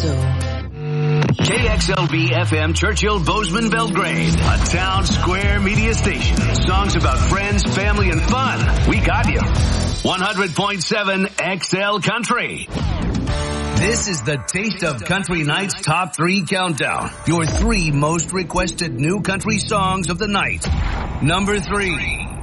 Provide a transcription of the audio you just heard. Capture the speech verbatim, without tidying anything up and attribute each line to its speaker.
Speaker 1: Toronto.
Speaker 2: K X L V F M Churchill Bozeman Belgrade, a town square media station. Songs about friends, family, and fun. We got you. one hundred point seven X L Country. This is the Taste of Country Night's Top three Countdown. Your three most requested new country songs of the night. Number three.